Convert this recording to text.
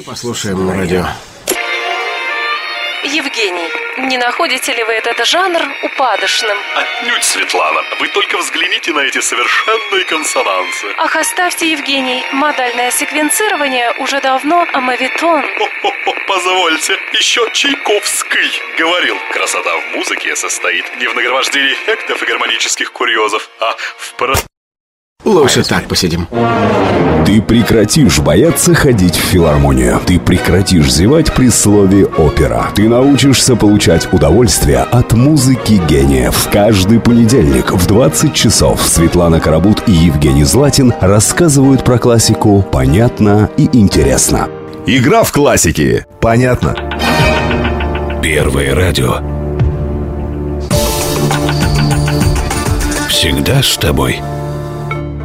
Давай послушаем на радио. Евгений, не находите ли вы этот жанр упадочным? Отнюдь, Светлана. Вы только взгляните на эти совершенные консонансы. Ах, оставьте, Евгений. Модальное секвенцирование уже давно моветон. Позвольте, еще Чайковский говорил: красота в музыке состоит не в нагромождении эффектов и гармонических курьезов, а в Лучше так посидим. Ты прекратишь бояться ходить в филармонию. Ты прекратишь зевать при слове «опера». Ты научишься получать удовольствие от музыки гениев. Каждый понедельник в 20 часов Светлана Карабут и Евгений Златин рассказывают про классику понятно и интересно. Игра в классики. Понятно. Первое радио. Всегда с тобой.